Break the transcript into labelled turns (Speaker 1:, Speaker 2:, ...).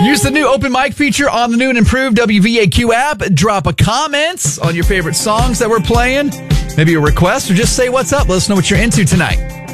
Speaker 1: Use the new open mic feature on the new and improved WVAQ app. Drop a comment on your favorite songs that we're playing. Maybe a request or just say what's up. Let us know what you're into tonight.